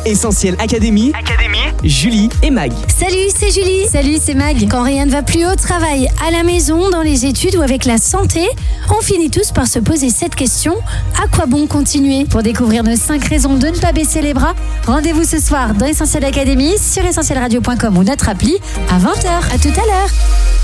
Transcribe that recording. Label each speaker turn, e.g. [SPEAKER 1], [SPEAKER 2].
[SPEAKER 1] Essentiel Académie, Julie et Mag.
[SPEAKER 2] Salut, c'est Julie.
[SPEAKER 3] Salut, c'est Mag.
[SPEAKER 2] Quand rien ne va plus au travail, à la maison, dans les études ou avec la santé, on finit tous par se poser cette question: à quoi bon continuer?
[SPEAKER 3] Pour découvrir nos 5 raisons de ne pas baisser les bras, rendez-vous ce soir dans Essentiel Académie sur essentielradio.com ou notre appli à 20h.
[SPEAKER 2] À tout à l'heure.